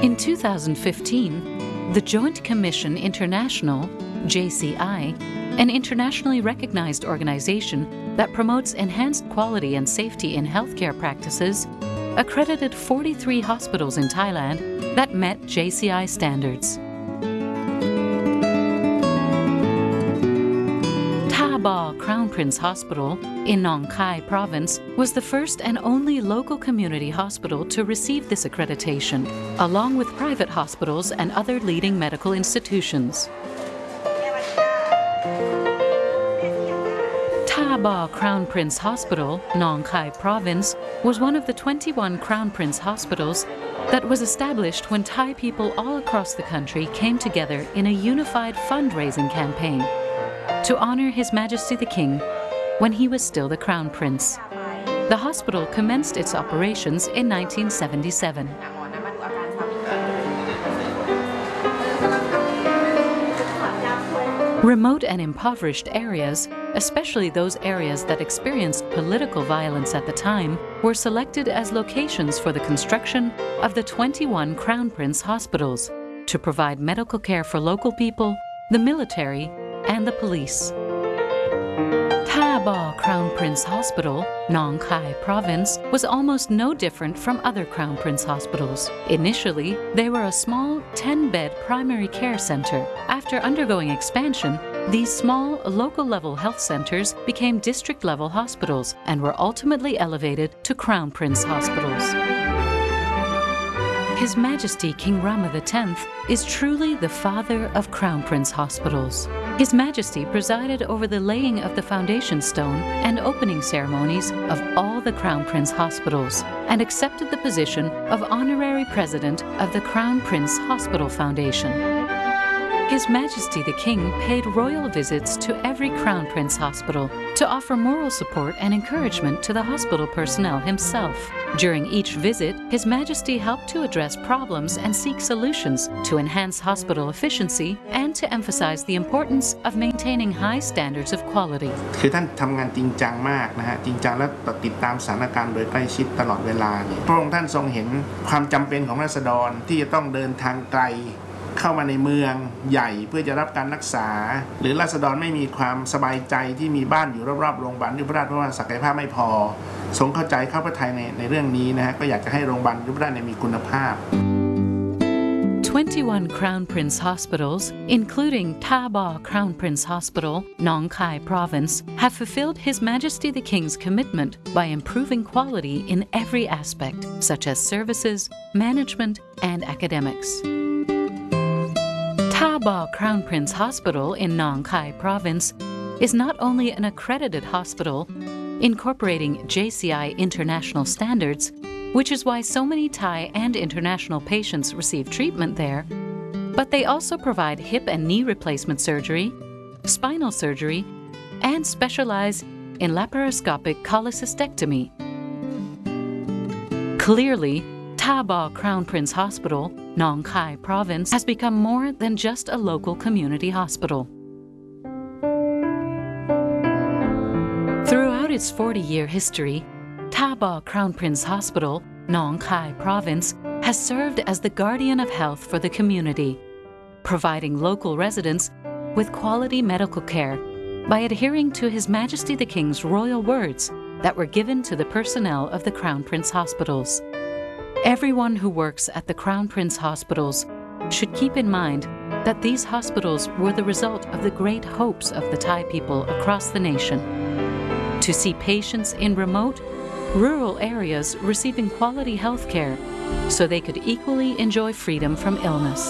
In 2015, the Joint Commission International, JCI, an internationally recognized organization that promotes enhanced quality and safety in healthcare practices, accredited 43 hospitals in Thailand that met JCI standards. Tha Ba Crown Prince Hospital in Nong Khai Province was the first and only local community hospital to receive this accreditation, along with private hospitals and other leading medical institutions. Tha Ba Crown Prince Hospital, Nong Khai Province, was one of the 21 Crown Prince hospitals that was established when Thai people all across the country came together in a unified fundraising campaign to honor His Majesty the King when he was still the Crown Prince. The hospital commenced its operations in 1977. Remote and impoverished areas, especially those areas that experienced political violence at the time, were selected as locations for the construction of the 21 Crown Prince hospitals to provide medical care for local people, the military, and the police. Tha Ba Crown Prince Hospital, Nong Khai Province, was almost no different from other Crown Prince hospitals. Initially, they were a small 10-bed primary care center. After undergoing expansion, these small, local-level health centers became district-level hospitals and were ultimately elevated to Crown Prince hospitals. His Majesty King Rama X is truly the father of Crown Prince hospitals. His Majesty presided over the laying of the foundation stone and opening ceremonies of all the Crown Prince hospitals and accepted the position of Honorary President of the Crown Prince Hospital Foundation. His Majesty the King paid royal visits to every Crown Prince hospital to offer moral support and encouragement to the hospital personnel himself. During each visit, His Majesty helped to address problems and seek solutions to enhance hospital efficiency and to emphasize the importance of maintaining high standards of quality. คือท่านทำงานจริงจังมากนะฮะจริงจังและติดตามสถานการณ์โดยใกล้ชิดตลอดเวลาพระองค์ท่านทรงเห็นความจำเป็นของราษฎรที่จะต้องเดินทางไกลเข้ามาในเมืองใหญ่เพื่อจะรับการรักษาหรือราษฎรไม่มีความสบายใจที่มีบ้านอยู่รอบๆโรงพยาบาลยุพราชเพราะว่าศักยภาพไม่พอทรงเข้าใจเข้าพระทัยในเรื่องนี้นะฮะก็อยากจะให้โรงพยาบาลยุพราชมีคุณภาพ 21 Crown Prince hospitals, including Tha Ba Crown Prince Hospital, Nong Khai Province, have fulfilled His Majesty the King's commitment by improving quality in every aspect, such as services, management, and academics. Tha Ba Crown Prince Hospital in Nong Khai Province is not only an accredited hospital incorporating JCI international standards, which is why so many Thai and international patients receive treatment there, but they also provide hip and knee replacement surgery, spinal surgery, and specialize in laparoscopic cholecystectomy. Clearly, Tha Ba Crown Prince Hospital, Nong Khai Province, has become more than just a local community hospital. Throughout its 40-year history, Tha Ba Crown Prince Hospital, Nong Khai Province, has served as the guardian of health for the community, providing local residents with quality medical care by adhering to His Majesty the King's royal words that were given to the personnel of the Crown Prince hospitals. Everyone who works at the Crown Prince hospitals should keep in mind that these hospitals were the result of the great hopes of the Thai people across the nation to see patients in remote, rural areas receiving quality health care so they could equally enjoy freedom from illness.